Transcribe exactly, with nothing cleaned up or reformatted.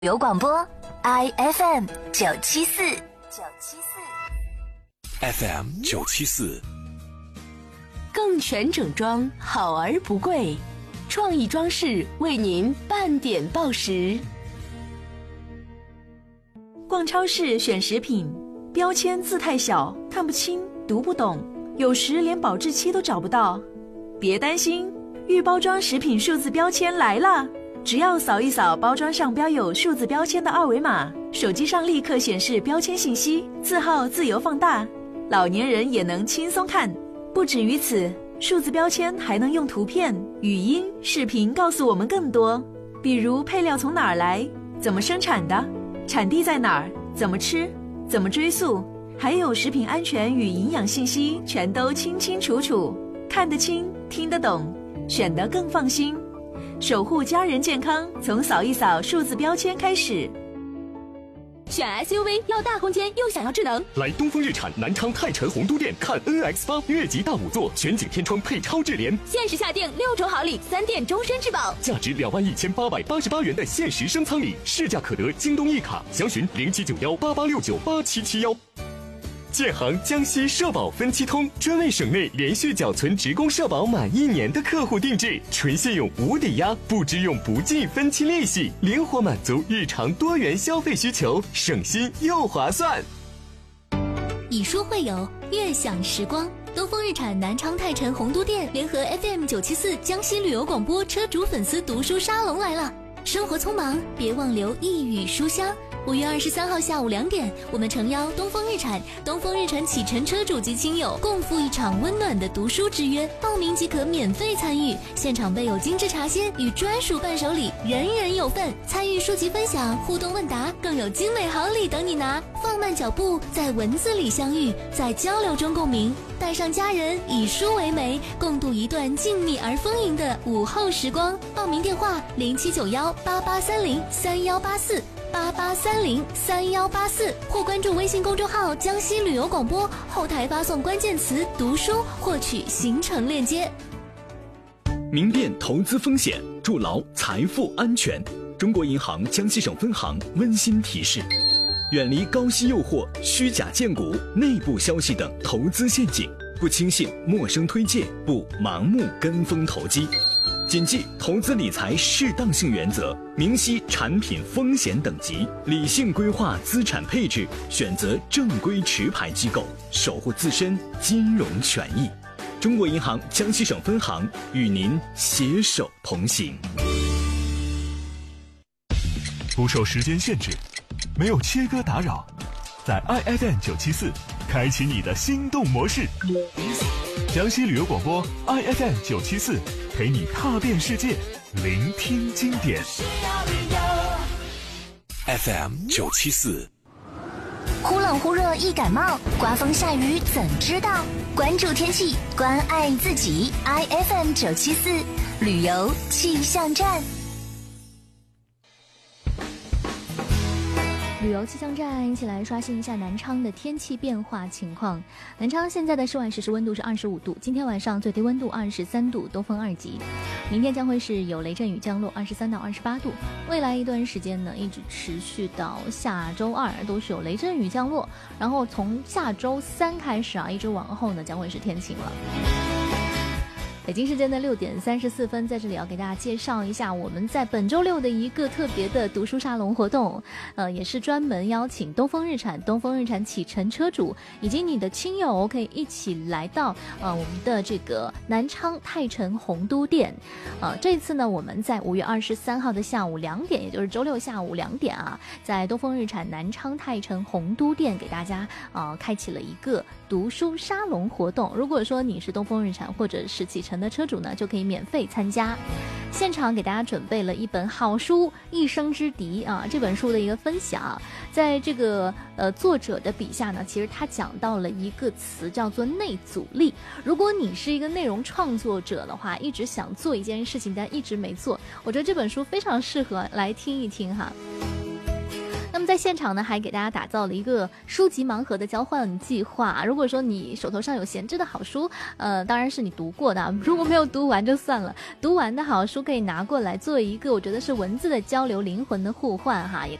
有广播 I F M 九七四九七四 F M 九七四， 更全整装，好而不贵，创意装饰为您半点报时。 逛超市选食品，标签字太小，看不清，读不懂，有时连保质期都找不到。别担心，预包装食品数字标签来了。只要扫一扫包装上标有数字标签的二维码，手机上立刻显示标签信息，字号自由放大，老年人也能轻松看。不止于此，数字标签还能用图片、语音、视频告诉我们更多，比如配料从哪儿来，怎么生产的，产地在哪儿，怎么吃，怎么追溯，还有食品安全与营养信息全都清清楚楚，看得清，听得懂，选得更放心。守护家人健康，从扫一扫数字标签开始。 选 S U V 要大空间又想要智能， 来东风日产南昌泰辰洪都店看 N X 八 越级大五座全景天窗配超智联， 限时下定六重好礼，三电终身质保， 价值两万一千八百八十八元的限时升舱礼，市价可得京东一卡，详询零七九幺八八六九八七七幺。建行江西社保分期通专为省内连续缴存职工社保满一年的客户定制，纯信用无抵押，不支用不计分期利息，灵活满足日常多元消费需求，省心又划算。 以书会友，悦享时光。东风日产南昌泰辰洪都店联合 F M 九七四江西旅游广播车主粉丝读书沙龙来了。生活匆忙，别忘留一语书香。五月二十三号下午两点，我们诚邀东风日产、东风日产启辰车主及亲友共赴一场温暖的读书之约，报名即可免费参与。现场备有精致茶歇与专属伴手礼，人人有份。参与书籍分享、互动问答，更有精美好礼等你拿。放慢脚步，在文字里相遇，在交流中共鸣。带上家人，以书为媒，共度一段静谧而丰盈的午后时光。报名电话零七九幺八八三零三幺八四。八八三零三幺八四，或关注微信公众号江西旅游广播，后台发送关键词读书获取行程链接。 明辨投资风险，筑牢财富安全。中国银行江西省分行温馨提示：远离高息诱惑、虚假荐股、内部消息等投资陷阱，不轻信陌生推荐，不盲目跟风投机。谨记投资理财适当性原则，明晰产品风险等级，理性规划资产配置，选择正规持牌机构，守护自身金融权益。中国银行江西省分行与您携手同行。 不受时间限制，没有切割打扰，在 I F M 九七四开启你的心动模式。江西旅游广播 I F M 九七四，陪你踏遍世界，聆听经典。 F M 九七四， 忽冷忽热易感冒，刮风下雨怎知道？关注天气，关爱自己。I F M 九七四旅游气象站。 旅游气象站一起来刷新一下南昌的天气变化情况。南昌现在的室外实时温度是二十五度，今天晚上最低温度二十三度，东风二级。明天将会是有雷阵雨降落，二十三到二十八度。未来一段时间呢，一直持续到下周二都是有雷阵雨降落，然后从下周三开始啊，一直往后呢将会是天晴了。北京时间的六点三十四分，在这里要给大家介绍一下我们在本周六的一个特别的读书沙龙活动，呃，也是专门邀请东风日产、东风日产启辰车主以及你的亲友可以一起来到呃我们的这个南昌泰辰洪都店。呃，这次呢，我们在五月二十三号的下午两点，也就是周六下午两点啊，在东风日产南昌泰辰洪都店给大家呃开启了一个读书沙龙活动。如果说你是东风日产或者是启辰的车主呢，就可以免费参加。现场给大家准备了一本好书《一生之敌》啊，这本书的一个分享。在这个呃作者的笔下呢，其实他讲到了一个词叫做内阻力。如果你是一个内容创作者的话，一直想做一件事情但一直没做，我觉得这本书非常适合来听一听哈。 那么在现场呢，还给大家打造了一个书籍盲盒的交换计划。如果说你手头上有闲置的好书，呃，当然是你读过的，如果没有读完就算了，读完的好书可以拿过来做一个，我觉得是文字的交流，灵魂的互换哈，也